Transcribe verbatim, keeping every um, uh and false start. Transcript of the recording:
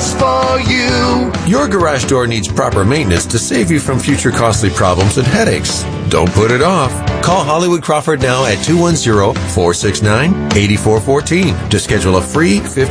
just for you. Your garage door needs proper maintenance to save you from future costly problems and headaches. Don't put it off. Call Hollywood Crawford now at two one zero, four six nine, eight four one four to schedule a free fifty